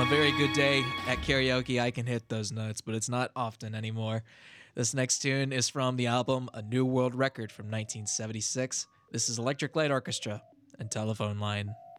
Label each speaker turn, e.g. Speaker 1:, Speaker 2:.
Speaker 1: very good day at karaoke, I can hit those notes, but it's not often anymore. This next tune is from the album A New World Record from 1976. This is Electric Light Orchestra and Telephone Line.